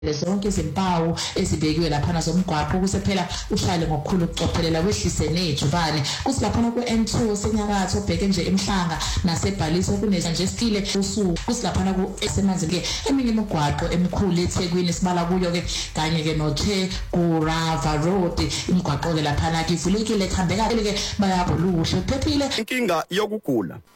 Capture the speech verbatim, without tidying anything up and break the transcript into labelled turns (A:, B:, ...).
A: Zonke izimpawu ezibekiwe lapha zomgwaqo ukuse phela ushayele ngokukhulu ukucophelela wehlise nejubane kuthi lapha ku N two senyakatho obheke nje emhlanga nasebhaliso kuneza nje skile usuku kuthi lapha ku esemanzi ke eminye imigwaqo emikhulu eThekwini sibala kuyo ke kanye ke noThe ku Rava Road imigwaqo ke lapha ke ivulekile kuhambeka ke bayaboluhle phephile
B: inkinga yokugula